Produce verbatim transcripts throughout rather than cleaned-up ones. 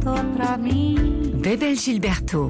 Bebel Gilberto.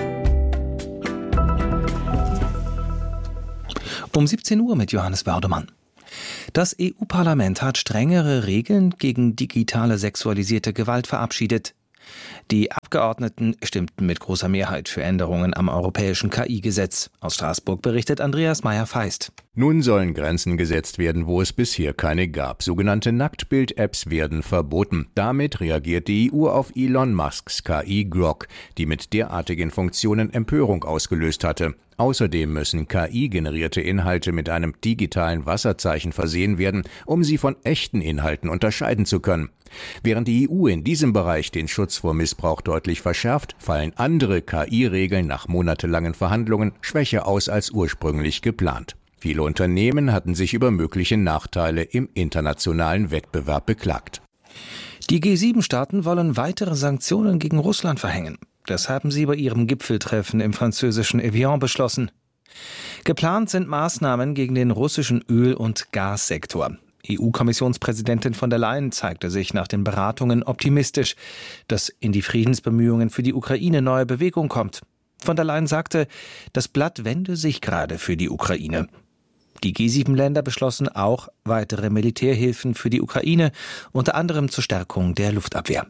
Um siebzehn Uhr mit Johannes Bördemann. Das E U-Parlament hat strengere Regeln gegen digitale sexualisierte Gewalt verabschiedet. Die Abgeordneten stimmten mit großer Mehrheit für Änderungen am europäischen K I-Gesetz. Aus Straßburg berichtet Andreas Meyer-Feist. Nun sollen Grenzen gesetzt werden, wo es bisher keine gab. Sogenannte Nacktbild-Apps werden verboten. Damit reagiert die E U auf Elon Musks K I Grok, die mit derartigen Funktionen Empörung ausgelöst hatte. Außerdem müssen K I-generierte Inhalte mit einem digitalen Wasserzeichen versehen werden, um sie von echten Inhalten unterscheiden zu können. Während die E U in diesem Bereich den Schutz vor Missbrauch deutlich verschärft, fallen andere K I-Regeln nach monatelangen Verhandlungen schwächer aus als ursprünglich geplant. Viele Unternehmen hatten sich über mögliche Nachteile im internationalen Wettbewerb beklagt. Die G sieben Staaten wollen weitere Sanktionen gegen Russland verhängen. Das haben sie bei ihrem Gipfeltreffen im französischen Evian beschlossen. Geplant sind Maßnahmen gegen den russischen Öl- und Gassektor. E U-Kommissionspräsidentin von der Leyen zeigte sich nach den Beratungen optimistisch, dass in die Friedensbemühungen für die Ukraine neue Bewegung kommt. Von der Leyen sagte, das Blatt wende sich gerade für die Ukraine. Die G sieben Länder beschlossen auch weitere Militärhilfen für die Ukraine, unter anderem zur Stärkung der Luftabwehr.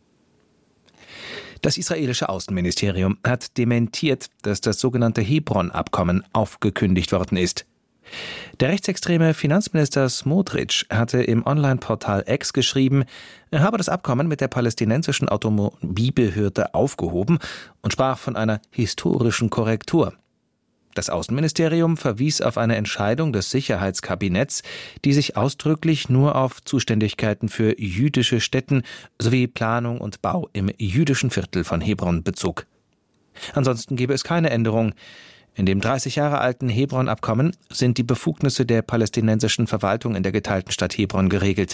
Das israelische Außenministerium hat dementiert, dass das sogenannte Hebron-Abkommen aufgekündigt worden ist. Der rechtsextreme Finanzminister Smotrich hatte im Online-Portal X geschrieben, er habe das Abkommen mit der palästinensischen Automobilbehörde aufgehoben und sprach von einer historischen Korrektur. Das Außenministerium verwies auf eine Entscheidung des Sicherheitskabinetts, die sich ausdrücklich nur auf Zuständigkeiten für jüdische Stätten sowie Planung und Bau im jüdischen Viertel von Hebron bezog. Ansonsten gebe es keine Änderung. In dem dreißig Jahre alten Hebron-Abkommen sind die Befugnisse der palästinensischen Verwaltung in der geteilten Stadt Hebron geregelt.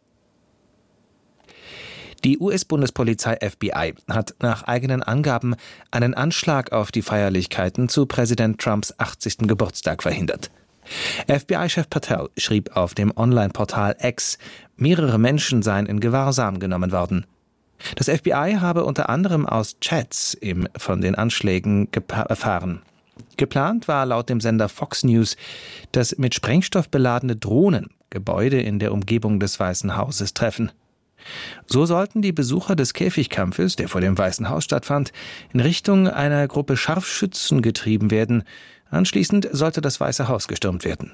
Die U S-Bundespolizei F B I hat nach eigenen Angaben einen Anschlag auf die Feierlichkeiten zu Präsident Trumps achtzigsten Geburtstag verhindert. F B I-Chef Patel schrieb auf dem Online-Portal X, mehrere Menschen seien in Gewahrsam genommen worden. Das F B I habe unter anderem aus Chats im, von den Anschlägen gepa- erfahren. Geplant war laut dem Sender Fox News, dass mit Sprengstoff beladene Drohnen Gebäude in der Umgebung des Weißen Hauses treffen. So sollten die Besucher des Käfigkampfes, der vor dem Weißen Haus stattfand, in Richtung einer Gruppe Scharfschützen getrieben werden. Anschließend sollte das Weiße Haus gestürmt werden.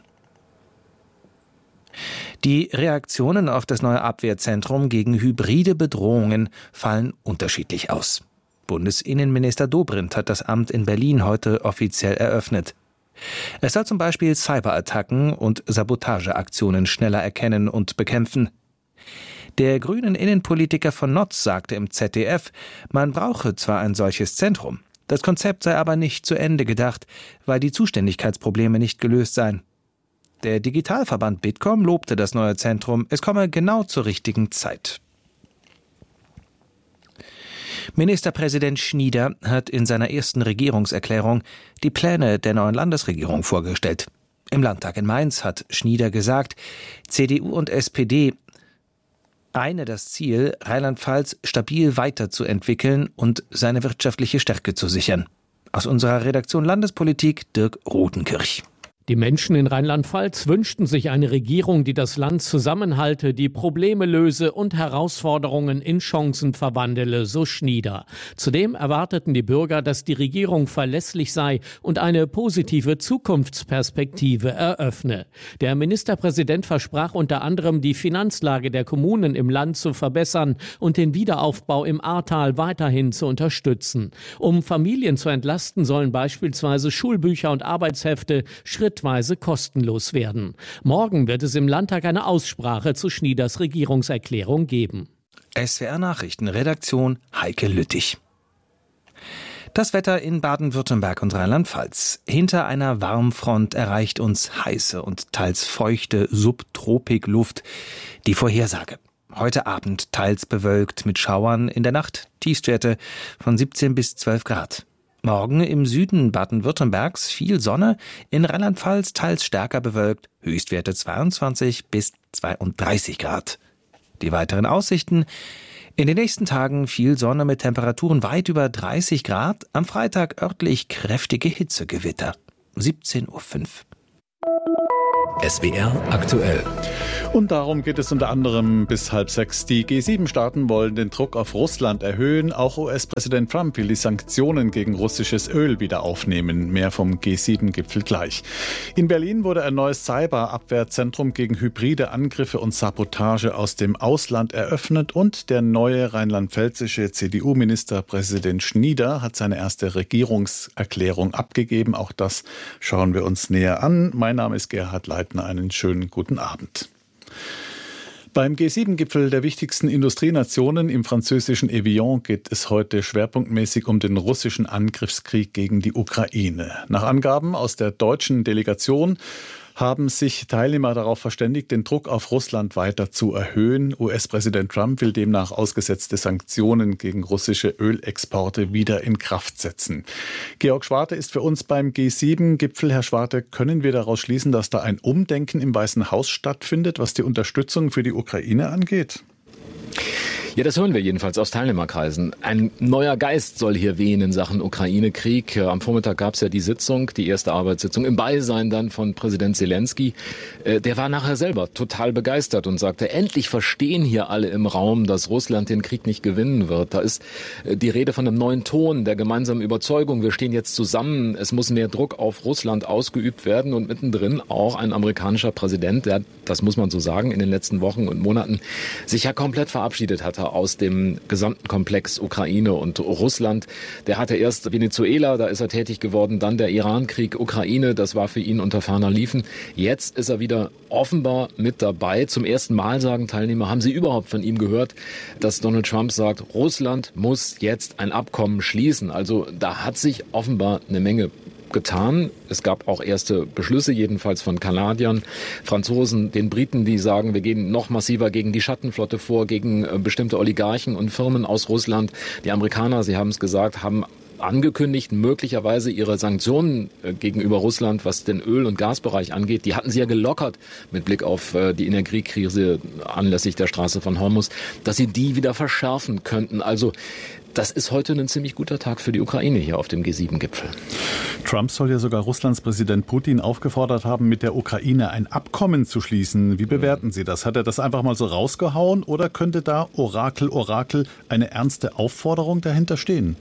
Die Reaktionen auf das neue Abwehrzentrum gegen hybride Bedrohungen fallen unterschiedlich aus. Bundesinnenminister Dobrindt hat das Amt in Berlin heute offiziell eröffnet. Es soll zum Beispiel Cyberattacken und Sabotageaktionen schneller erkennen und bekämpfen. Der grünen Innenpolitiker von Notz sagte im Z D F, man brauche zwar ein solches Zentrum, das Konzept sei aber nicht zu Ende gedacht, weil die Zuständigkeitsprobleme nicht gelöst seien. Der Digitalverband Bitkom lobte das neue Zentrum, es komme genau zur richtigen Zeit. Ministerpräsident Schnieder hat in seiner ersten Regierungserklärung die Pläne der neuen Landesregierung vorgestellt. Im Landtag in Mainz hat Schnieder gesagt, C D U und S P D eine das Ziel, Rheinland-Pfalz stabil weiterzuentwickeln und seine wirtschaftliche Stärke zu sichern. Aus unserer Redaktion Landespolitik Dirk Rodenkirch. Die Menschen in Rheinland-Pfalz wünschten sich eine Regierung, die das Land zusammenhalte, die Probleme löse und Herausforderungen in Chancen verwandele, so Schnieder. Zudem erwarteten die Bürger, dass die Regierung verlässlich sei und eine positive Zukunftsperspektive eröffne. Der Ministerpräsident versprach unter anderem, die Finanzlage der Kommunen im Land zu verbessern und den Wiederaufbau im Ahrtal weiterhin zu unterstützen. Um Familien zu entlasten, sollen beispielsweise Schulbücher und Arbeitshefte schrittweise kostenlos werden. Morgen wird es im Landtag eine Aussprache zu Schnieders Regierungserklärung geben. S W R Nachrichten, Redaktion Heike Lüttich. Das Wetter in Baden-Württemberg und Rheinland-Pfalz. Hinter einer Warmfront erreicht uns heiße und teils feuchte Subtropikluft. Die Vorhersage. Heute Abend teils bewölkt mit Schauern, in der Nacht Tiefstwerte von siebzehn bis zwölf Grad. Morgen im Süden Baden-Württembergs viel Sonne, in Rheinland-Pfalz teils stärker bewölkt, Höchstwerte zweiundzwanzig bis zweiunddreißig Grad. Die weiteren Aussichten: In den nächsten Tagen viel Sonne mit Temperaturen weit über dreißig Grad. Am Freitag örtlich kräftige Hitzegewitter. siebzehn Uhr fünf. S W R aktuell. Und darum geht es unter anderem bis halb sechs. Die G sieben Staaten wollen den Druck auf Russland erhöhen. Auch U S-Präsident Trump will die Sanktionen gegen russisches Öl wieder aufnehmen. Mehr vom G sieben Gipfel gleich. In Berlin wurde ein neues Cyberabwehrzentrum gegen hybride Angriffe und Sabotage aus dem Ausland eröffnet. Und der neue rheinland-pfälzische C D U-Ministerpräsident Schnieder hat seine erste Regierungserklärung abgegeben. Auch das schauen wir uns näher an. Mein Name ist Gerhard Leitner. Einen schönen guten Abend. Beim G sieben Gipfel der wichtigsten Industrienationen im französischen Evian geht es heute schwerpunktmäßig um den russischen Angriffskrieg gegen die Ukraine. Nach Angaben aus der deutschen Delegation haben sich Teilnehmer darauf verständigt, den Druck auf Russland weiter zu erhöhen. U S-Präsident Trump will demnach ausgesetzte Sanktionen gegen russische Ölexporte wieder in Kraft setzen. Georg Schwarte ist für uns beim G sieben Gipfel. Herr Schwarte, können wir daraus schließen, dass da ein Umdenken im Weißen Haus stattfindet, was die Unterstützung für die Ukraine angeht? Ja, das hören wir jedenfalls aus Teilnehmerkreisen. Ein neuer Geist soll hier wehen in Sachen Ukraine-Krieg. Am Vormittag gab es ja die Sitzung, die erste Arbeitssitzung, im Beisein dann von Präsident Zelensky. Der war nachher selber total begeistert und sagte, endlich verstehen hier alle im Raum, dass Russland den Krieg nicht gewinnen wird. Da ist die Rede von einem neuen Ton, der gemeinsamen Überzeugung. Wir stehen jetzt zusammen. Es muss mehr Druck auf Russland ausgeübt werden und mittendrin auch ein amerikanischer Präsident, der, das muss man so sagen, in den letzten Wochen und Monaten sich ja komplett verabschiedet hatte aus dem gesamten Komplex Ukraine und Russland. Der hatte erst Venezuela, da ist er tätig geworden, dann der Iran-Krieg, Ukraine, das war für ihn unter ferner Liefen. Jetzt ist er wieder offenbar mit dabei. Zum ersten Mal, sagen Teilnehmer, haben sie überhaupt von ihm gehört, dass Donald Trump sagt, Russland muss jetzt ein Abkommen schließen. Also da hat sich offenbar eine Menge getan. Es gab auch erste Beschlüsse, jedenfalls von Kanadiern, Franzosen, den Briten, die sagen, wir gehen noch massiver gegen die Schattenflotte vor, gegen äh, bestimmte Oligarchen und Firmen aus Russland. Die Amerikaner, Sie haben es gesagt, haben angekündigt, möglicherweise ihre Sanktionen äh, gegenüber Russland, was den Öl- und Gasbereich angeht, die hatten sie ja gelockert mit Blick auf äh, die Energiekrise anlässlich der Straße von Hormuz, dass sie die wieder verschärfen könnten. Also das ist heute ein ziemlich guter Tag für die Ukraine hier auf dem G sieben Gipfel. Trump soll ja sogar Russlands Präsident Putin aufgefordert haben, mit der Ukraine ein Abkommen zu schließen. Wie bewerten Sie das? Hat er das einfach mal so rausgehauen oder könnte da Orakel, Orakel eine ernste Aufforderung dahinter stehen?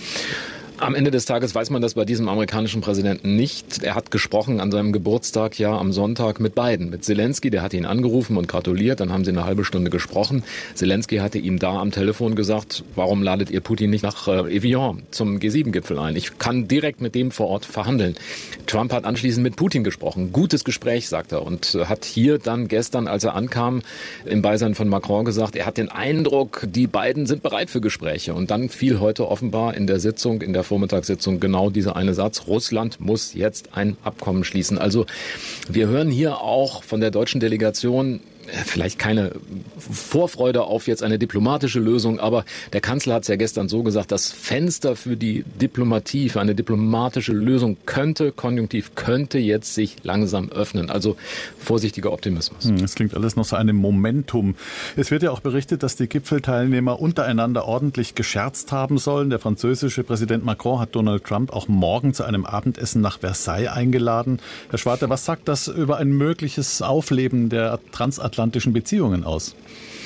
Am Ende des Tages weiß man das bei diesem amerikanischen Präsidenten nicht. Er hat gesprochen an seinem Geburtstag, ja, am Sonntag mit beiden. Mit Zelensky, der hat ihn angerufen und gratuliert. Dann haben sie eine halbe Stunde gesprochen. Zelensky hatte ihm da am Telefon gesagt, warum ladet ihr Putin nicht nach äh, Evian zum G sieben Gipfel ein? Ich kann direkt mit dem vor Ort verhandeln. Trump hat anschließend mit Putin gesprochen. Gutes Gespräch, sagt er. Und äh, hat hier dann gestern, als er ankam, im Beisein von Macron gesagt, er hat den Eindruck, die beiden sind bereit für Gespräche. Und dann fiel heute offenbar in der Sitzung, in der Vormittagssitzung genau dieser eine Satz, Russland muss jetzt ein Abkommen schließen. Also wir hören hier auch von der deutschen Delegation vielleicht keine Vorfreude auf jetzt eine diplomatische Lösung, aber der Kanzler hat es ja gestern so gesagt, das Fenster für die Diplomatie, für eine diplomatische Lösung könnte, konjunktiv könnte jetzt sich langsam öffnen. Also vorsichtiger Optimismus. Es klingt alles noch so einem Momentum. Es wird ja auch berichtet, dass die Gipfelteilnehmer untereinander ordentlich gescherzt haben sollen. Der französische Präsident Macron hat Donald Trump auch morgen zu einem Abendessen nach Versailles eingeladen. Herr Schwarte, was sagt das über ein mögliches Aufleben der transatlantischen Beziehungen aus?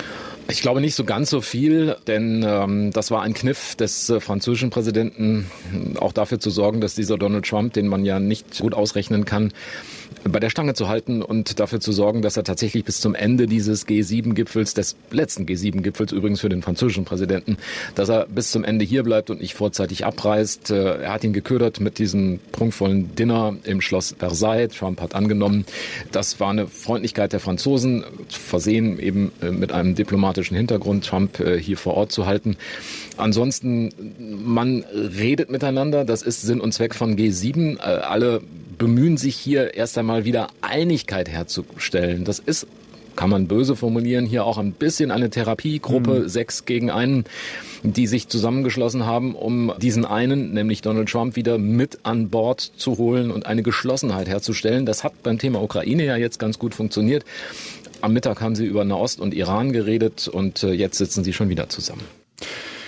Ich glaube nicht so ganz so viel, denn ähm, das war ein Kniff des äh, französischen Präsidenten, auch dafür zu sorgen, dass dieser Donald Trump, den man ja nicht gut ausrechnen kann, bei der Stange zu halten und dafür zu sorgen, dass er tatsächlich bis zum Ende dieses G sieben Gipfels, des letzten G sieben Gipfels übrigens für den französischen Präsidenten, dass er bis zum Ende hier bleibt und nicht vorzeitig abreist. Er hat ihn geködert mit diesem prunkvollen Dinner im Schloss Versailles. Trump hat angenommen, das war eine Freundlichkeit der Franzosen, versehen eben mit einem diplomatischen Hintergrund, Trump hier vor Ort zu halten. Ansonsten, man redet miteinander, das ist Sinn und Zweck von G sieben. Alle bemühen sich hier erst einmal wieder Einigkeit herzustellen. Das ist, kann man böse formulieren, hier auch ein bisschen eine Therapiegruppe, mhm. sechs gegen einen, die sich zusammengeschlossen haben, um diesen einen, nämlich Donald Trump, wieder mit an Bord zu holen und eine Geschlossenheit herzustellen. Das hat beim Thema Ukraine ja jetzt ganz gut funktioniert. Am Mittag haben sie über Nahost und Iran geredet und jetzt sitzen sie schon wieder zusammen.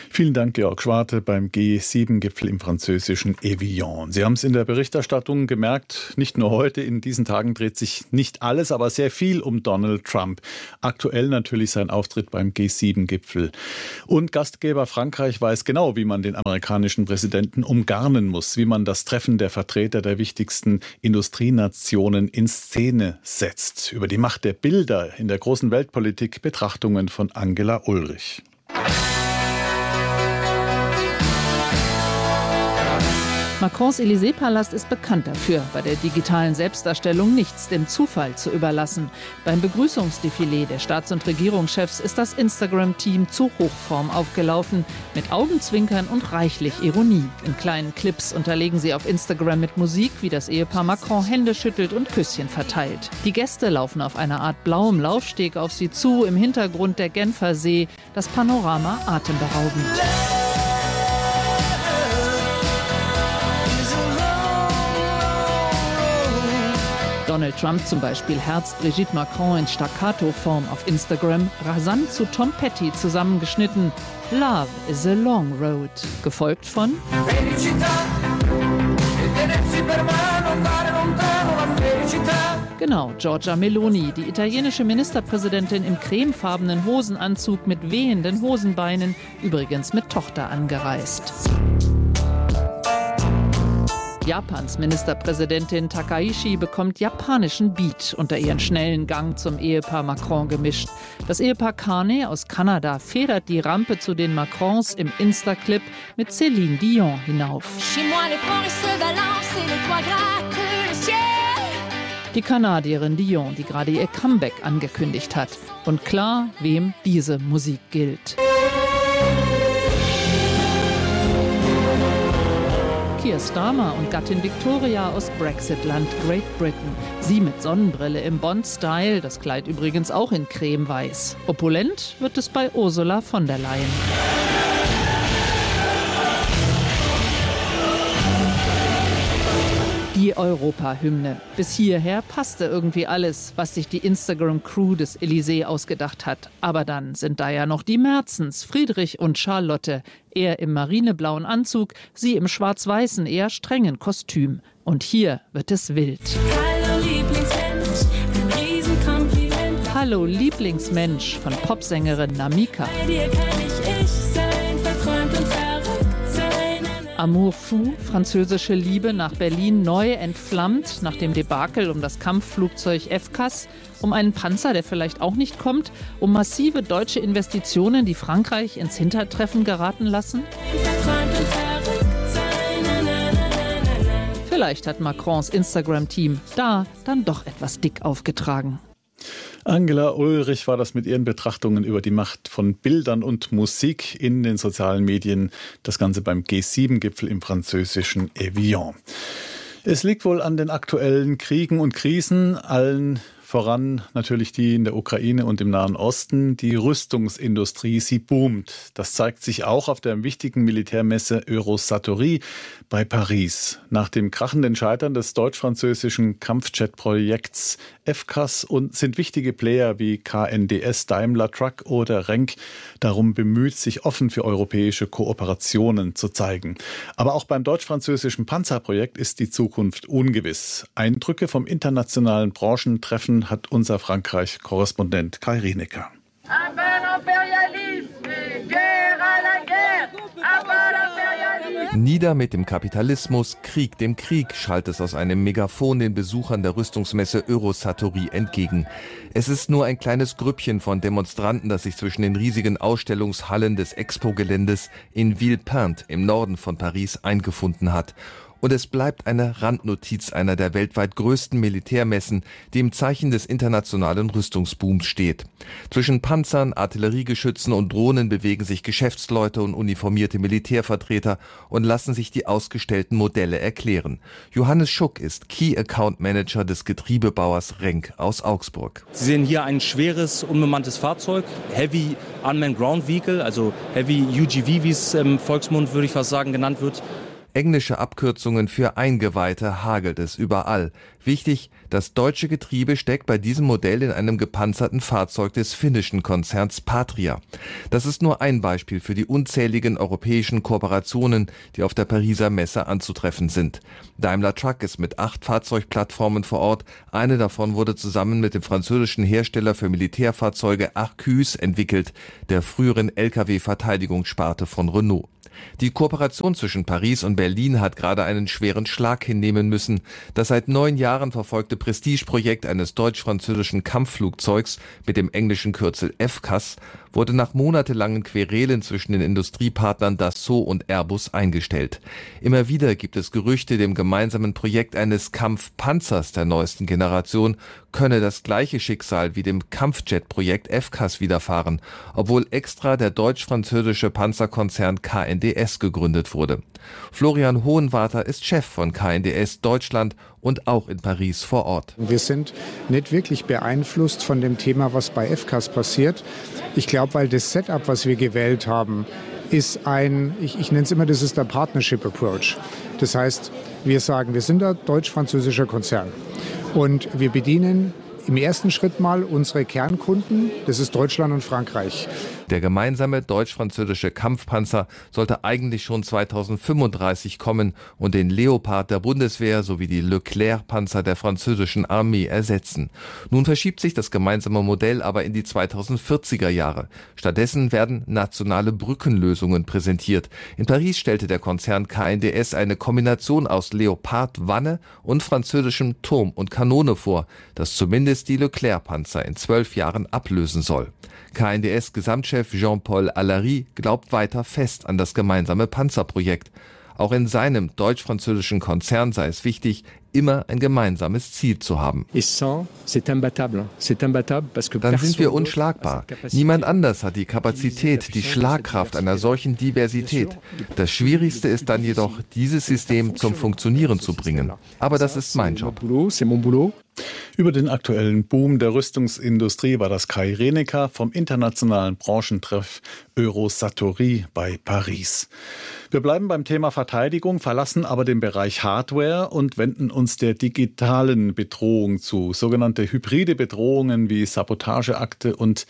Vielen Dank, Georg Schwarte beim G sieben Gipfel im französischen Evian. Sie haben es in der Berichterstattung gemerkt, nicht nur heute, in diesen Tagen dreht sich nicht alles, aber sehr viel um Donald Trump. Aktuell natürlich sein Auftritt beim G sieben Gipfel. Und Gastgeber Frankreich weiß genau, wie man den amerikanischen Präsidenten umgarnen muss, wie man das Treffen der Vertreter der wichtigsten Industrienationen in Szene setzt. Über die Macht der Bilder in der großen Weltpolitik Betrachtungen von Angela Ulrich. Macrons Élysée-Palast ist bekannt dafür, bei der digitalen Selbstdarstellung nichts dem Zufall zu überlassen. Beim Begrüßungsdefilé der Staats- und Regierungschefs ist das Instagram-Team zu Hochform aufgelaufen, mit Augenzwinkern und reichlich Ironie. In kleinen Clips unterlegen sie auf Instagram mit Musik, wie das Ehepaar Macron Hände schüttelt und Küsschen verteilt. Die Gäste laufen auf einer Art blauem Laufsteg auf sie zu, im Hintergrund der Genfer See, das Panorama atemberaubend. Donald Trump zum Beispiel herzt Brigitte Macron in Staccato-Form auf Instagram, rasant zu Tom Petty zusammengeschnitten. Love is a long road. Gefolgt von Genau, Giorgia Meloni, die italienische Ministerpräsidentin im cremefarbenen Hosenanzug mit wehenden Hosenbeinen, übrigens mit Tochter angereist. Japans Ministerpräsidentin Takaishi bekommt japanischen Beat unter ihren schnellen Gang zum Ehepaar Macron gemischt. Das Ehepaar Carney aus Kanada federt die Rampe zu den Macrons im Insta-Clip mit Céline Dion hinauf. Die Kanadierin Dion, die gerade ihr Comeback angekündigt hat. Und klar, wem diese Musik gilt. Keir Starmer und Gattin Victoria aus Brexitland Great Britain. Sie mit Sonnenbrille im Bond-Style, das Kleid übrigens auch in cremeweiß. Opulent wird es bei Ursula von der Leyen. Die Europa-Hymne. Bis hierher passte irgendwie alles, was sich die Instagram-Crew des Élysée ausgedacht hat. Aber dann sind da ja noch die Merzens, Friedrich und Charlotte. Er im marineblauen Anzug, sie im schwarz-weißen, eher strengen Kostüm. Und hier wird es wild. Hallo Lieblingsmensch, ein Riesenkompliment. Hallo Lieblingsmensch von Popsängerin Namika. Bei dir kann ich ich sein, verträumt und verrückt sein. Amour fou, französische Liebe nach Berlin neu entflammt, nach dem Debakel um das Kampfflugzeug F C A S, um einen Panzer, der vielleicht auch nicht kommt, um massive deutsche Investitionen, die Frankreich ins Hintertreffen geraten lassen? Vielleicht hat Macrons Instagram-Team da dann doch etwas dick aufgetragen. Angela Ulrich war das mit ihren Betrachtungen über die Macht von Bildern und Musik in den sozialen Medien. Das Ganze beim G sieben Gipfel im französischen Evian. Es liegt wohl an den aktuellen Kriegen und Krisen, allen voran natürlich die in der Ukraine und im Nahen Osten. Die Rüstungsindustrie, sie boomt. Das zeigt sich auch auf der wichtigen Militärmesse Eurosatory bei Paris. Nach dem krachenden Scheitern des deutsch-französischen Kampfjet-Projekts F C A S und sind wichtige Player wie K N D S, Daimler Truck oder Renk darum bemüht, sich offen für europäische Kooperationen zu zeigen. Aber auch beim deutsch-französischen Panzerprojekt ist die Zukunft ungewiss. Eindrücke vom internationalen Branchentreffen hat unser Frankreich-Korrespondent Kai Rienecker. Nieder mit dem Kapitalismus, Krieg dem Krieg, schallt es aus einem Megafon den Besuchern der Rüstungsmesse Eurosatory entgegen. Es ist nur ein kleines Grüppchen von Demonstranten, das sich zwischen den riesigen Ausstellungshallen des Expo-Geländes in Villepinte im Norden von Paris eingefunden hat. Und es bleibt eine Randnotiz einer der weltweit größten Militärmessen, die im Zeichen des internationalen Rüstungsbooms steht. Zwischen Panzern, Artilleriegeschützen und Drohnen bewegen sich Geschäftsleute und uniformierte Militärvertreter und lassen sich die ausgestellten Modelle erklären. Johannes Schuck ist Key Account Manager des Getriebebauers Renk aus Augsburg. Sie sehen hier ein schweres, unbemanntes Fahrzeug, Heavy Unmanned Ground Vehicle, also Heavy U G V, wie es im Volksmund, würde ich fast sagen, genannt wird. Englische Abkürzungen für Eingeweihte hagelt es überall. Wichtig, das deutsche Getriebe steckt bei diesem Modell in einem gepanzerten Fahrzeug des finnischen Konzerns Patria. Das ist nur ein Beispiel für die unzähligen europäischen Kooperationen, die auf der Pariser Messe anzutreffen sind. Daimler Truck ist mit acht Fahrzeugplattformen vor Ort. Eine davon wurde zusammen mit dem französischen Hersteller für Militärfahrzeuge Arquus entwickelt, der früheren L K W-Verteidigungssparte von Renault. Die Kooperation zwischen Paris und Berlin hat gerade einen schweren Schlag hinnehmen müssen. Das seit neun Jahren verfolgte Prestigeprojekt eines deutsch-französischen Kampfflugzeugs mit dem englischen Kürzel F C A S wurde nach monatelangen Querelen zwischen den Industriepartnern Dassault und Airbus eingestellt. Immer wieder gibt es Gerüchte, dem gemeinsamen Projekt eines Kampfpanzers der neuesten Generation könne das gleiche Schicksal wie dem Kampfjet-Projekt F C A S widerfahren, obwohl extra der deutsch-französische Panzerkonzern K N D S gegründet wurde. Florian Hohenwarter ist Chef von K N D S Deutschland und auch in Paris vor Ort. Wir sind nicht wirklich beeinflusst von dem Thema, was bei F C A S passiert. Ich glaube, weil das Setup, was wir gewählt haben, ist ein, ich, ich nenne es immer, das ist der Partnership Approach. Das heißt, wir sagen, wir sind ein deutsch-französischer Konzern und wir bedienen im ersten Schritt mal unsere Kernkunden, das ist Deutschland und Frankreich. Der gemeinsame deutsch-französische Kampfpanzer sollte eigentlich schon zweitausendfünfunddreißig kommen und den Leopard der Bundeswehr sowie die Leclerc-Panzer der französischen Armee ersetzen. Nun verschiebt sich das gemeinsame Modell aber in die zweitausendvierziger Jahre. Stattdessen werden nationale Brückenlösungen präsentiert. In Paris stellte der Konzern K N D S eine Kombination aus Leopard-Wanne und französischem Turm und Kanone vor, das zumindest die Leclerc-Panzer in zwölf Jahren ablösen soll. K N D S-Gesamtchef Jean-Paul Allary glaubt weiter fest an das gemeinsame Panzerprojekt. Auch in seinem deutsch-französischen Konzern sei es wichtig, immer ein gemeinsames Ziel zu haben. Dann sind wir unschlagbar. Niemand anders hat die Kapazität, die Schlagkraft einer solchen Diversität. Das Schwierigste ist dann jedoch, dieses System zum Funktionieren zu bringen. Aber das ist mein Job. Über den aktuellen Boom der Rüstungsindustrie war das Kai Reneker vom internationalen Branchentreff Eurosatory bei Paris. Wir bleiben beim Thema Verteidigung, verlassen aber den Bereich Hardware und wenden uns der digitalen Bedrohung zu. Sogenannte hybride Bedrohungen wie Sabotageakte und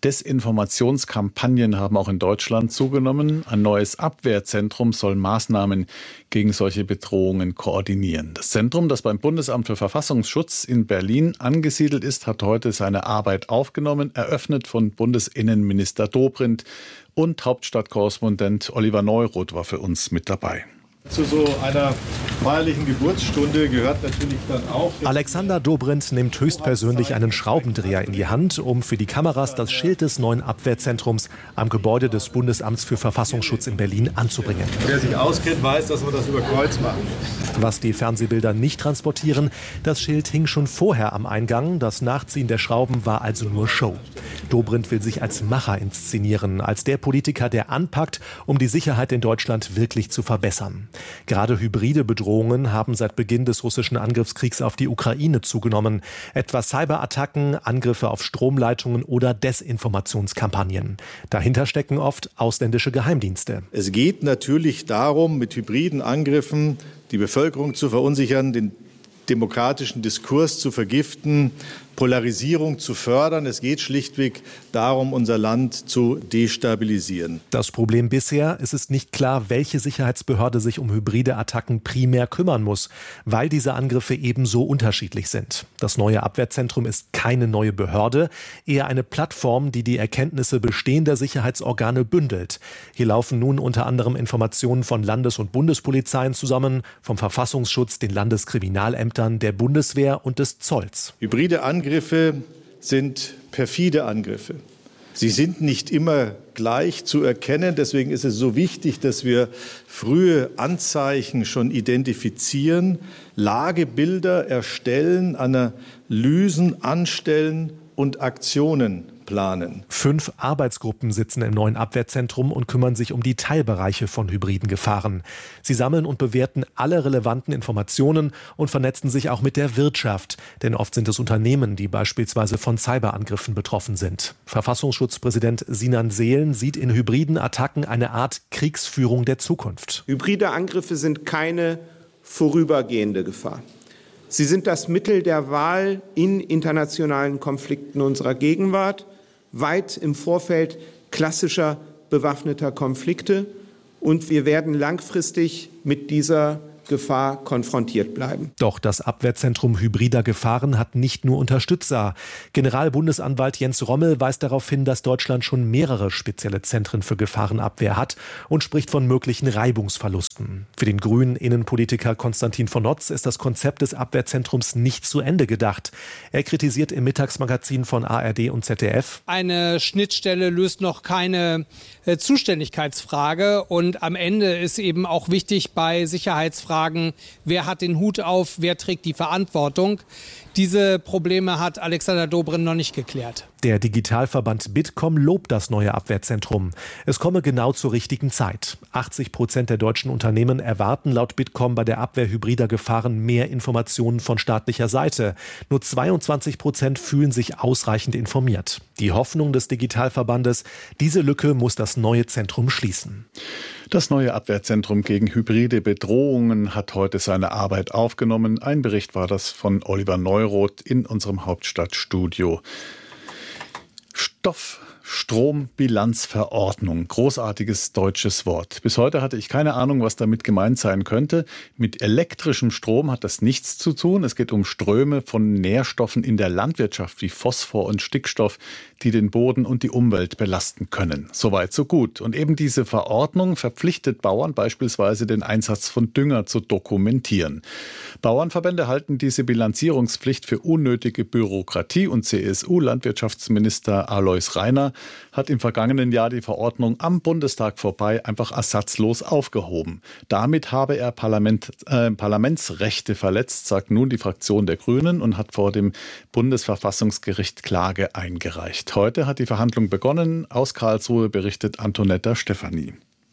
Desinformationskampagnen haben auch in Deutschland zugenommen. Ein neues Abwehrzentrum soll Maßnahmen gegen solche Bedrohungen koordinieren. Das Zentrum, das beim Bundesamt für Verfassungsschutz in Berlin angesiedelt ist, hat heute seine Arbeit aufgenommen, eröffnet von Bundesinnenminister Dobrindt, und Hauptstadtkorrespondent Oliver Neuroth war für uns mit dabei. Zu so einer feierlichen Geburtsstunde gehört natürlich dann auch... Alexander Dobrindt nimmt höchstpersönlich einen Schraubendreher in die Hand, um für die Kameras das Schild des neuen Abwehrzentrums am Gebäude des Bundesamts für Verfassungsschutz in Berlin anzubringen. Wer sich auskennt, weiß, dass wir das über Kreuz machen. Was die Fernsehbilder nicht transportieren, das Schild hing schon vorher am Eingang. Das Nachziehen der Schrauben war also nur Show. Dobrindt will sich als Macher inszenieren, als der Politiker, der anpackt, um die Sicherheit in Deutschland wirklich zu verbessern. Gerade hybride Bedrohungen haben seit Beginn des russischen Angriffskriegs auf die Ukraine zugenommen. Etwa Cyberattacken, Angriffe auf Stromleitungen oder Desinformationskampagnen. Dahinter stecken oft ausländische Geheimdienste. Es geht natürlich darum, mit hybriden Angriffen die Bevölkerung zu verunsichern, den demokratischen Diskurs zu vergiften, Polarisierung zu fördern. Es geht schlichtweg darum, unser Land zu destabilisieren. Das Problem bisher, es ist nicht klar, welche Sicherheitsbehörde sich um hybride Attacken primär kümmern muss, weil diese Angriffe ebenso unterschiedlich sind. Das neue Abwehrzentrum ist keine neue Behörde, eher eine Plattform, die die Erkenntnisse bestehender Sicherheitsorgane bündelt. Hier laufen nun unter anderem Informationen von Landes- und Bundespolizeien zusammen, vom Verfassungsschutz, den Landeskriminalämtern, der Bundeswehr und des Zolls. Hybride Angriffe sind perfide Angriffe. Sie sind nicht immer gleich zu erkennen. Deswegen ist es so wichtig, dass wir frühe Anzeichen schon identifizieren, Lagebilder erstellen, Analysen anstellen und Aktionen planen. Fünf Arbeitsgruppen sitzen im neuen Abwehrzentrum und kümmern sich um die Teilbereiche von hybriden Gefahren. Sie sammeln und bewerten alle relevanten Informationen und vernetzen sich auch mit der Wirtschaft. Denn oft sind es Unternehmen, die beispielsweise von Cyberangriffen betroffen sind. Verfassungsschutzpräsident Sinan Seelen sieht in hybriden Attacken eine Art Kriegsführung der Zukunft. Hybride Angriffe sind keine vorübergehende Gefahr. Sie sind das Mittel der Wahl in internationalen Konflikten unserer Gegenwart, weit im Vorfeld klassischer bewaffneter Konflikte. Und wir werden langfristig mit dieser Gefahr konfrontiert bleiben. Doch das Abwehrzentrum hybrider Gefahren hat nicht nur Unterstützer. Generalbundesanwalt Jens Rommel weist darauf hin, dass Deutschland schon mehrere spezielle Zentren für Gefahrenabwehr hat und spricht von möglichen Reibungsverlusten. Für den grünen Innenpolitiker Konstantin von Notz ist das Konzept des Abwehrzentrums nicht zu Ende gedacht. Er kritisiert im Mittagsmagazin von A R D und Z D F: Eine Schnittstelle löst noch keine äh, Zuständigkeitsfrage und am Ende ist eben auch wichtig bei Sicherheitsfragen, wer hat den Hut auf, wer trägt die Verantwortung. Diese Probleme hat Alexander Dobrindt noch nicht geklärt. Der Digitalverband Bitkom lobt das neue Abwehrzentrum. Es komme genau zur richtigen Zeit. achtzig Prozent der deutschen Unternehmen erwarten laut Bitkom bei der Abwehr hybrider Gefahren mehr Informationen von staatlicher Seite. Nur zweiundzwanzig Prozent fühlen sich ausreichend informiert. Die Hoffnung des Digitalverbandes: diese Lücke muss das neue Zentrum schließen. Das neue Abwehrzentrum gegen hybride Bedrohungen hat heute seine Arbeit aufgenommen. Ein Bericht war das von Oliver Neuroth in unserem Hauptstadtstudio. Stoffstrombilanzverordnung. Großartiges deutsches Wort. Bis heute hatte ich keine Ahnung, was damit gemeint sein könnte. Mit elektrischem Strom hat das nichts zu tun. Es geht um Ströme von Nährstoffen in der Landwirtschaft wie Phosphor und Stickstoff, die den Boden und die Umwelt belasten können. Soweit, so gut. Und eben diese Verordnung verpflichtet Bauern beispielsweise, den Einsatz von Dünger zu dokumentieren. Bauernverbände halten diese Bilanzierungspflicht für unnötige Bürokratie und C S U-Landwirtschaftsminister Alois Rainer hat im vergangenen Jahr die Verordnung am Bundestag vorbei einfach ersatzlos aufgehoben. Damit habe er Parlament, äh, Parlamentsrechte verletzt, sagt nun die Fraktion der Grünen und hat vor dem Bundesverfassungsgericht Klage eingereicht. Heute hat die Verhandlung begonnen. Aus Karlsruhe berichtet Antonetta Stefanie.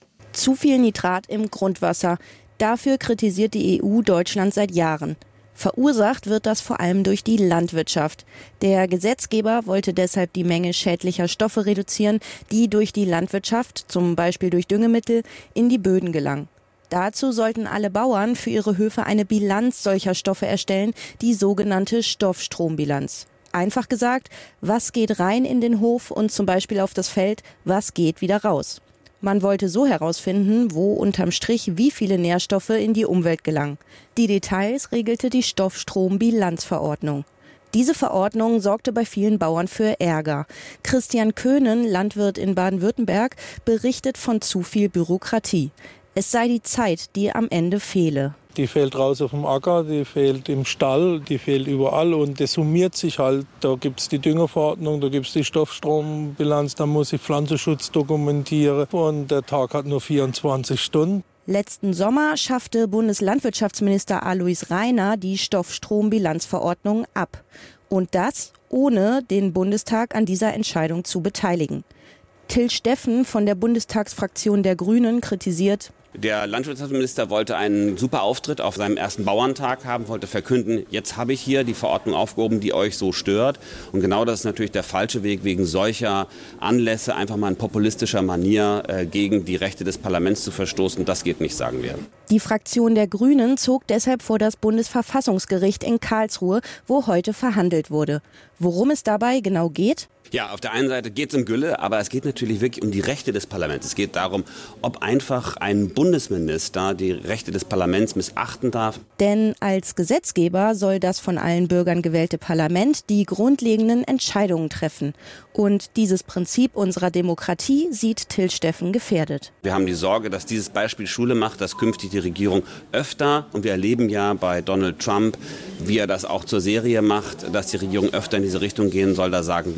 Zu viel Nitrat im Grundwasser. Dafür kritisiert die E U Deutschland seit Jahren. Verursacht wird das vor allem durch die Landwirtschaft. Der Gesetzgeber wollte deshalb die Menge schädlicher Stoffe reduzieren, die durch die Landwirtschaft, zum Beispiel durch Düngemittel, in die Böden gelangen. Dazu sollten alle Bauern für ihre Höfe eine Bilanz solcher Stoffe erstellen, die sogenannte Stoffstrombilanz. Einfach gesagt, was geht rein in den Hof und zum Beispiel auf das Feld, was geht wieder raus. Man wollte so herausfinden, wo unterm Strich wie viele Nährstoffe in die Umwelt gelangen. Die Details regelte die Stoffstrombilanzverordnung. Diese Verordnung sorgte bei vielen Bauern für Ärger. Christian Köhnen, Landwirt in Baden-Württemberg, berichtet von zu viel Bürokratie. Es sei die Zeit, die am Ende fehle. Die fehlt raus auf dem Acker, die fehlt im Stall, die fehlt überall und das summiert sich halt. Da gibt es die Düngerverordnung, da gibt es die Stoffstrombilanz, da muss ich Pflanzenschutz dokumentieren und der Tag hat nur vierundzwanzig Stunden. Letzten Sommer schaffte Bundeslandwirtschaftsminister Alois Rainer die Stoffstrombilanzverordnung ab. Und das ohne den Bundestag an dieser Entscheidung zu beteiligen. Till Steffen von der Bundestagsfraktion der Grünen kritisiert: Der Landwirtschaftsminister wollte einen super Auftritt auf seinem ersten Bauerntag haben, wollte verkünden, jetzt habe ich hier die Verordnung aufgehoben, die euch so stört. Und genau das ist natürlich der falsche Weg, wegen solcher Anlässe einfach mal in populistischer Manier äh, gegen die Rechte des Parlaments zu verstoßen. Das geht nicht, sagen wir. Die Fraktion der Grünen zog deshalb vor das Bundesverfassungsgericht in Karlsruhe, wo heute verhandelt wurde. Worum es dabei genau geht? Ja, auf der einen Seite geht es um Gülle, aber es geht natürlich wirklich um die Rechte des Parlaments. Es geht darum, ob einfach ein Bundesminister die Rechte des Parlaments missachten darf. Denn als Gesetzgeber soll das von allen Bürgern gewählte Parlament die grundlegenden Entscheidungen treffen. Und dieses Prinzip unserer Demokratie sieht Till Steffen gefährdet. Wir haben die Sorge, dass dieses Beispiel Schule macht, dass künftig die Regierung öfter, und wir erleben ja bei Donald Trump, wie er das auch zur Serie macht, dass die Regierung öfter in diese Richtung gehen soll. Da sagen wir Stopp.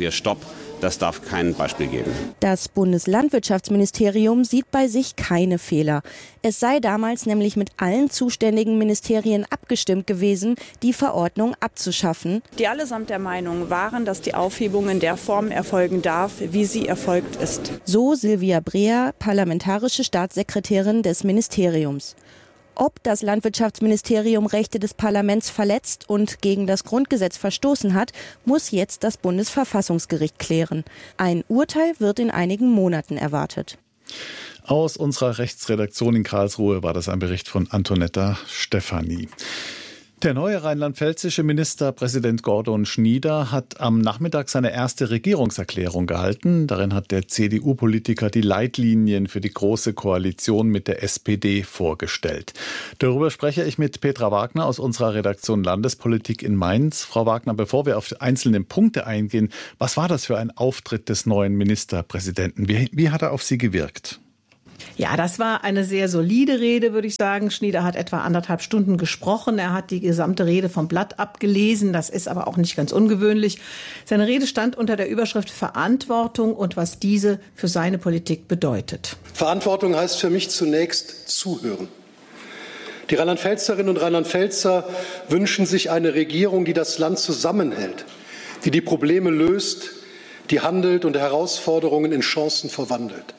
Das darf kein Beispiel geben. Das Bundeslandwirtschaftsministerium sieht bei sich keine Fehler. Es sei damals nämlich mit allen zuständigen Ministerien abgestimmt gewesen, die Verordnung abzuschaffen. Die allesamt der Meinung waren, dass die Aufhebung in der Form erfolgen darf, wie sie erfolgt ist. So Silvia Breer, parlamentarische Staatssekretärin des Ministeriums. Ob das Landwirtschaftsministerium Rechte des Parlaments verletzt und gegen das Grundgesetz verstoßen hat, muss jetzt das Bundesverfassungsgericht klären. Ein Urteil wird in einigen Monaten erwartet. Aus unserer Rechtsredaktion in Karlsruhe war das ein Bericht von Antonetta Stefani. Der neue rheinland-pfälzische Ministerpräsident Gordon Schnieder hat am Nachmittag seine erste Regierungserklärung gehalten. Darin hat der C D U-Politiker die Leitlinien für die Große Koalition mit der S P D vorgestellt. Darüber spreche ich mit Petra Wagner aus unserer Redaktion Landespolitik in Mainz. Frau Wagner, bevor wir auf die einzelnen Punkte eingehen, was war das für ein Auftritt des neuen Ministerpräsidenten? Wie, wie hat er auf Sie gewirkt? Ja, das war eine sehr solide Rede, würde ich sagen. Schnieder hat etwa anderthalb Stunden gesprochen. Er hat die gesamte Rede vom Blatt abgelesen. Das ist aber auch nicht ganz ungewöhnlich. Seine Rede stand unter der Überschrift Verantwortung und was diese für seine Politik bedeutet. Verantwortung heißt für mich zunächst zuhören. Die Rheinland-Pfälzerinnen und Rheinland-Pfälzer wünschen sich eine Regierung, die das Land zusammenhält, die die Probleme löst, die handelt und Herausforderungen in Chancen verwandelt.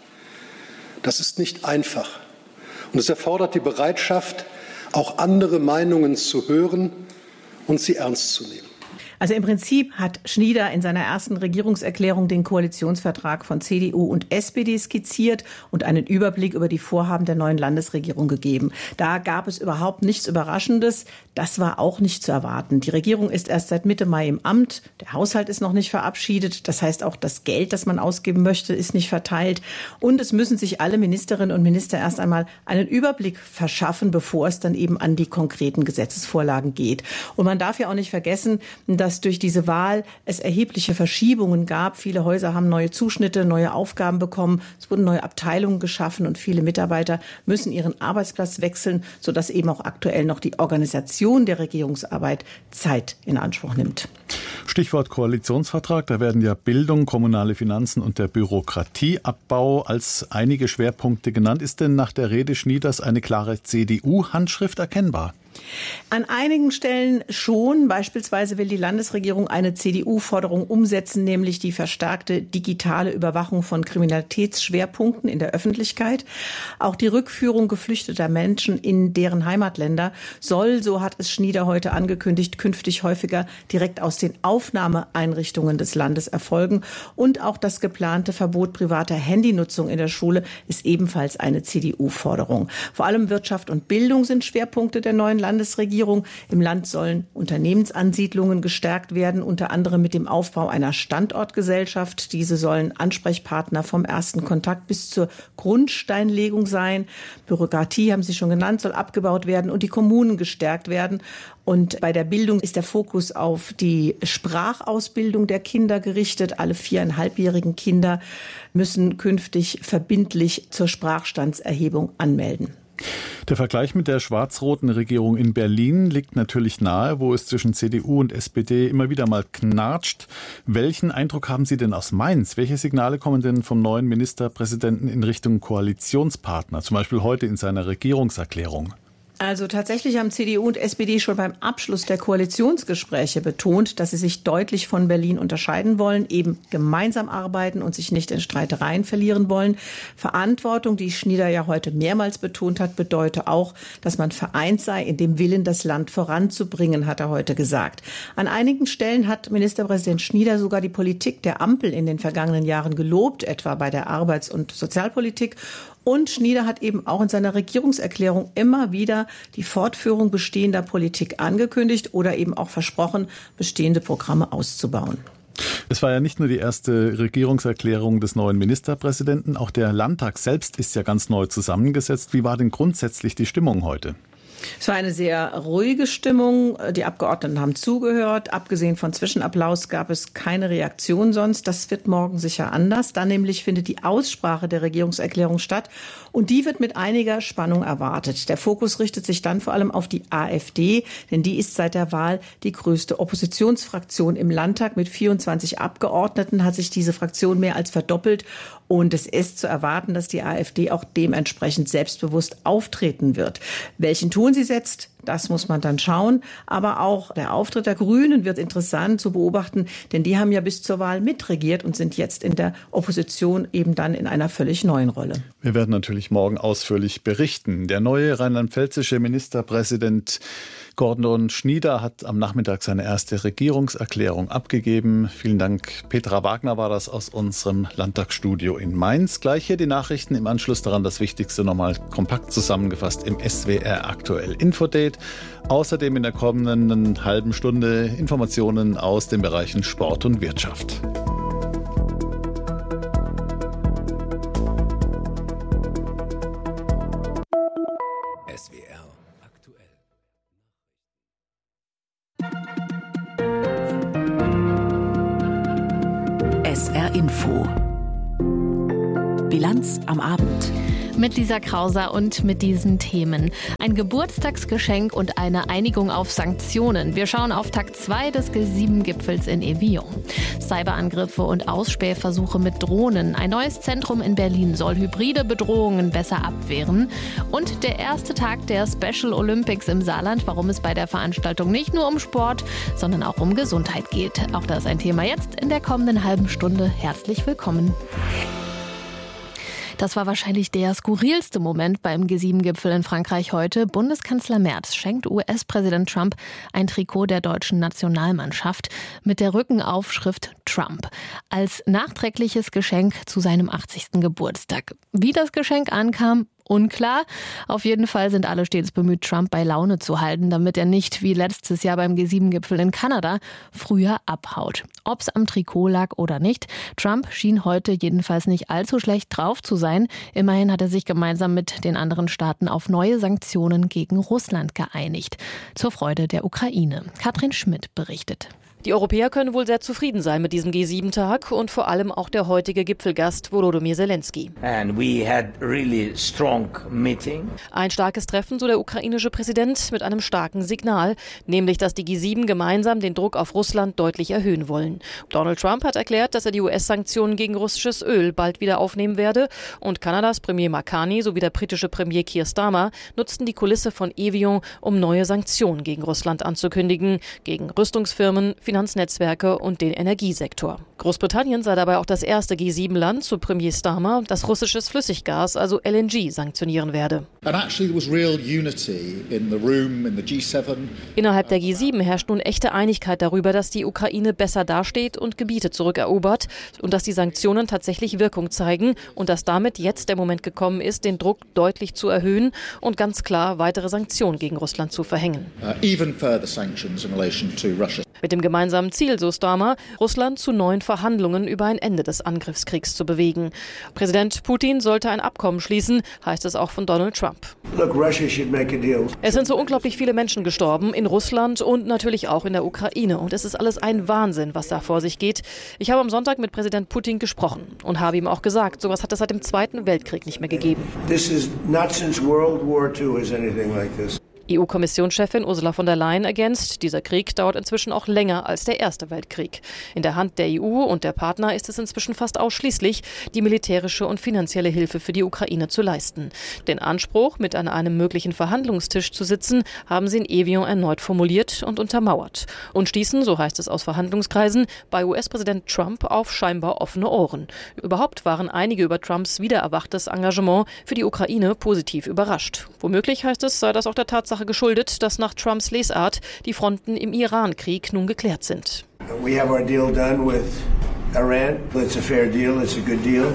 Das ist nicht einfach. Und es erfordert die Bereitschaft, auch andere Meinungen zu hören und sie ernst zu nehmen. Also im Prinzip hat Schnieder in seiner ersten Regierungserklärung den Koalitionsvertrag von C D U und S P D skizziert und einen Überblick über die Vorhaben der neuen Landesregierung gegeben. Da gab es überhaupt nichts Überraschendes. Das war auch nicht zu erwarten. Die Regierung ist erst seit Mitte Mai im Amt. Der Haushalt ist noch nicht verabschiedet. Das heißt, auch das Geld, das man ausgeben möchte, ist nicht verteilt. Und es müssen sich alle Ministerinnen und Minister erst einmal einen Überblick verschaffen, bevor es dann eben an die konkreten Gesetzesvorlagen geht. Und man darf ja auch nicht vergessen, dass dass durch diese Wahl es erhebliche Verschiebungen gab. Viele Häuser haben neue Zuschnitte, neue Aufgaben bekommen. Es wurden neue Abteilungen geschaffen und viele Mitarbeiter müssen ihren Arbeitsplatz wechseln, sodass eben auch aktuell noch die Organisation der Regierungsarbeit Zeit in Anspruch nimmt. Stichwort Koalitionsvertrag, da werden ja Bildung, kommunale Finanzen und der Bürokratieabbau als einige Schwerpunkte genannt. Ist denn nach der Rede Schnieders eine klare C D U-Handschrift erkennbar? An einigen Stellen schon. Beispielsweise will die Landesregierung eine C D U-Forderung umsetzen, nämlich die verstärkte digitale Überwachung von Kriminalitätsschwerpunkten in der Öffentlichkeit. Auch die Rückführung geflüchteter Menschen in deren Heimatländer soll, so hat es Schnieder heute angekündigt, künftig häufiger direkt aus den Aufnahmeeinrichtungen des Landes erfolgen. Und auch das geplante Verbot privater Handynutzung in der Schule ist ebenfalls eine C D U-Forderung. Vor allem Wirtschaft und Bildung sind Schwerpunkte der neuen Landesregierung. Im Land sollen Unternehmensansiedlungen gestärkt werden, unter anderem mit dem Aufbau einer Standortgesellschaft. Diese sollen Ansprechpartner vom ersten Kontakt bis zur Grundsteinlegung sein. Bürokratie, haben Sie schon genannt, soll abgebaut werden und die Kommunen gestärkt werden. Und bei der Bildung ist der Fokus auf die Sprachausbildung der Kinder gerichtet. Alle viereinhalbjährigen Kinder müssen künftig verbindlich zur Sprachstandserhebung anmelden. Der Vergleich mit der schwarz-roten Regierung in Berlin liegt natürlich nahe, wo es zwischen C D U und S P D immer wieder mal knatscht. Welchen Eindruck haben Sie denn aus Mainz? Welche Signale kommen denn vom neuen Ministerpräsidenten in Richtung Koalitionspartner, zum Beispiel heute in seiner Regierungserklärung? Also tatsächlich haben C D U und S P D schon beim Abschluss der Koalitionsgespräche betont, dass sie sich deutlich von Berlin unterscheiden wollen, eben gemeinsam arbeiten und sich nicht in Streitereien verlieren wollen. Verantwortung, die Schnieder ja heute mehrmals betont hat, bedeutet auch, dass man vereint sei in dem Willen, das Land voranzubringen, hat er heute gesagt. An einigen Stellen hat Ministerpräsident Schnieder sogar die Politik der Ampel in den vergangenen Jahren gelobt, etwa bei der Arbeits- und Sozialpolitik. Und Schnieder hat eben auch in seiner Regierungserklärung immer wieder die Fortführung bestehender Politik angekündigt oder eben auch versprochen, bestehende Programme auszubauen. Es war ja nicht nur die erste Regierungserklärung des neuen Ministerpräsidenten, auch der Landtag selbst ist ja ganz neu zusammengesetzt. Wie war denn grundsätzlich die Stimmung heute? Es war eine sehr ruhige Stimmung. Die Abgeordneten haben zugehört. Abgesehen von Zwischenapplaus gab es keine Reaktion sonst. Das wird morgen sicher anders. Dann nämlich findet die Aussprache der Regierungserklärung statt. Und die wird mit einiger Spannung erwartet. Der Fokus richtet sich dann vor allem auf die AfD, denn die ist seit der Wahl die größte Oppositionsfraktion im Landtag. Mit vierundzwanzig Abgeordneten hat sich diese Fraktion mehr als verdoppelt. Und es ist zu erwarten, dass die AfD auch dementsprechend selbstbewusst auftreten wird. Welchen Ton sie setzt, das muss man dann schauen. Aber auch der Auftritt der Grünen wird interessant zu beobachten, denn die haben ja bis zur Wahl mitregiert und sind jetzt in der Opposition eben dann in einer völlig neuen Rolle. Wir werden natürlich morgen ausführlich berichten. Der neue rheinland-pfälzische Ministerpräsident Gordon Schnieder hat am Nachmittag seine erste Regierungserklärung abgegeben. Vielen Dank. Petra Wagner war das aus unserem Landtagsstudio in Mainz. Gleich hier die Nachrichten, im Anschluss daran das Wichtigste nochmal kompakt zusammengefasst im S W R Aktuell Infodate. Außerdem in der kommenden halben Stunde Informationen aus den Bereichen Sport und Wirtschaft. S W R aktuell. S R Info. Bilanz am Abend. Mit Lisa Krauser und mit diesen Themen. Ein Geburtstagsgeschenk und eine Einigung auf Sanktionen. Wir schauen auf Tag zwei des G sieben Gipfels in Evian. Cyberangriffe und Ausspähversuche mit Drohnen. Ein neues Zentrum in Berlin soll hybride Bedrohungen besser abwehren. Und der erste Tag der Special Olympics im Saarland, warum es bei der Veranstaltung nicht nur um Sport, sondern auch um Gesundheit geht. Auch das ist ein Thema jetzt in der kommenden halben Stunde. Herzlich willkommen. Das war wahrscheinlich der skurrilste Moment beim G sieben Gipfel in Frankreich heute. Bundeskanzler Merz schenkt U S-Präsident Trump ein Trikot der deutschen Nationalmannschaft mit der Rückenaufschrift Trump als nachträgliches Geschenk zu seinem achtzigsten Geburtstag. Wie das Geschenk ankam, unklar. Auf jeden Fall sind alle stets bemüht, Trump bei Laune zu halten, damit er nicht, wie letztes Jahr beim G sieben Gipfel in Kanada, früher abhaut. Ob es am Trikot lag oder nicht, Trump schien heute jedenfalls nicht allzu schlecht drauf zu sein. Immerhin hat er sich gemeinsam mit den anderen Staaten auf neue Sanktionen gegen Russland geeinigt. Zur Freude der Ukraine. Katrin Schmidt berichtet. Die Europäer können wohl sehr zufrieden sein mit diesem G sieben Tag und vor allem auch der heutige Gipfelgast Volodymyr Zelensky. And we had really strong meeting. Ein starkes Treffen, so der ukrainische Präsident, mit einem starken Signal, nämlich, dass die G sieben gemeinsam den Druck auf Russland deutlich erhöhen wollen. Donald Trump hat erklärt, dass er die U S-Sanktionen gegen russisches Öl bald wieder aufnehmen werde und Kanadas Premier Markani sowie der britische Premier Keir Starmer nutzten die Kulisse von Evian, um neue Sanktionen gegen Russland anzukündigen, gegen Rüstungsfirmen, Finanznetzwerke und den Energiesektor. Großbritannien sei dabei auch das erste G sieben Land, so Premier Starmer, das russisches Flüssiggas, also L N G, sanktionieren werde. Innerhalb der G sieben herrscht nun echte Einigkeit darüber, dass die Ukraine besser dasteht und Gebiete zurückerobert und dass die Sanktionen tatsächlich Wirkung zeigen und dass damit jetzt der Moment gekommen ist, den Druck deutlich zu erhöhen und ganz klar weitere Sanktionen gegen Russland zu verhängen. Uh, even further sanctions in relation to Russia. Mit dem gemeinsamen Ziel, so Starmer, Russland zu neuen Verhandlungen über ein Ende des Angriffskriegs zu bewegen. Präsident Putin sollte ein Abkommen schließen, heißt es auch von Donald Trump. Look, Russia should make a deal. Es sind so unglaublich viele Menschen gestorben, in Russland und natürlich auch in der Ukraine. Und es ist alles ein Wahnsinn, was da vor sich geht. Ich habe am Sonntag mit Präsident Putin gesprochen und habe ihm auch gesagt, sowas hat es seit dem Zweiten Weltkrieg nicht mehr gegeben. This is not since World War Two is anything like this. E U-Kommissionschefin Ursula von der Leyen ergänzt, dieser Krieg dauert inzwischen auch länger als der Erste Weltkrieg. In der Hand der E U und der Partner ist es inzwischen fast ausschließlich, die militärische und finanzielle Hilfe für die Ukraine zu leisten. Den Anspruch, mit an einem möglichen Verhandlungstisch zu sitzen, haben sie in Evian erneut formuliert und untermauert. Und stießen, so heißt es aus Verhandlungskreisen, bei U S-Präsident Trump auf scheinbar offene Ohren. Überhaupt waren einige über Trumps wiedererwachtes Engagement für die Ukraine positiv überrascht. Womöglich, heißt es, sei das auch der Tatsache geschuldet, dass nach Trumps Lesart die Fronten im Iran-Krieg nun geklärt sind. We have our deal done with Iran. It's a fair deal. It's a good deal.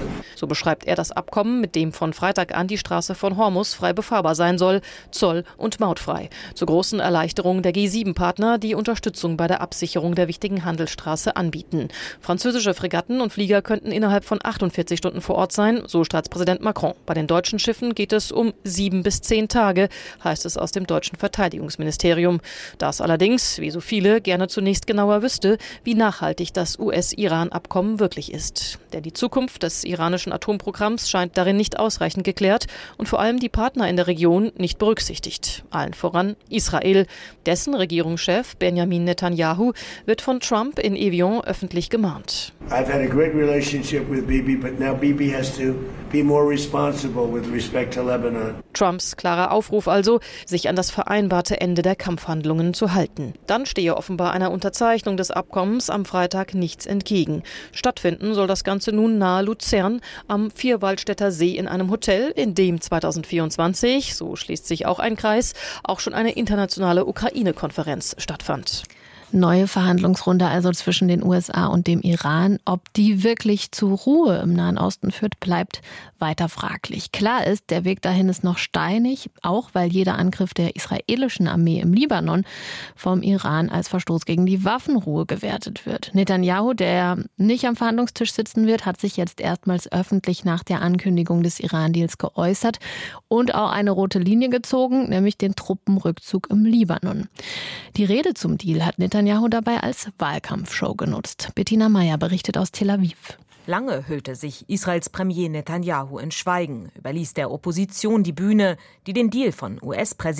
So beschreibt er das Abkommen, mit dem von Freitag an die Straße von Hormuz frei befahrbar sein soll, zoll- und mautfrei. Zur großen Erleichterung der G sieben Partner, die Unterstützung bei der Absicherung der wichtigen Handelsstraße anbieten. Französische Fregatten und Flieger könnten innerhalb von achtundvierzig Stunden vor Ort sein, so Staatspräsident Macron. Bei den deutschen Schiffen geht es um sieben bis zehn Tage, heißt es aus dem deutschen Verteidigungsministerium. Das allerdings, wie so viele, gerne zunächst genauer wüsste, wie nachhaltig das U S-Iran-Abkommen wirklich ist. Denn die Zukunft des iranischen Atomprogramms scheint darin nicht ausreichend geklärt und vor allem die Partner in der Region nicht berücksichtigt. Allen voran Israel. Dessen Regierungschef Benjamin Netanyahu wird von Trump in Evian öffentlich gemahnt. I've had a great relationship with Bibi, but now Bibi has to be more responsible with respect to Lebanon. Trumps klarer Aufruf also, sich an das vereinbarte Ende der Kampfhandlungen zu halten. Dann stehe offenbar einer Unterzeichnung des Abkommens am Freitag nichts entgegen. Stattfinden soll das Ganze nun nahe Luzern am Vierwaldstätter See in einem Hotel, in dem zweitausendvierundzwanzig, so schließt sich auch ein Kreis, auch schon eine internationale Ukraine-Konferenz stattfand. Neue Verhandlungsrunde also zwischen den U S A und dem Iran. Ob die wirklich zur Ruhe im Nahen Osten führt, bleibt weiter fraglich. Klar ist, der Weg dahin ist noch steinig, auch weil jeder Angriff der israelischen Armee im Libanon vom Iran als Verstoß gegen die Waffenruhe gewertet wird. Netanyahu, der nicht am Verhandlungstisch sitzen wird, hat sich jetzt erstmals öffentlich nach der Ankündigung des Iran-Deals geäußert und auch eine rote Linie gezogen, nämlich den Truppenrückzug im Libanon. Die Rede zum Deal hat Netanyahu dabei als Wahlkampfshow genutzt. Bettina Meyer berichtet aus Tel Aviv. Lange hüllte sich Israels Premier Netanyahu in Schweigen, überließ der Opposition die Bühne, die den Deal von U S-Präsident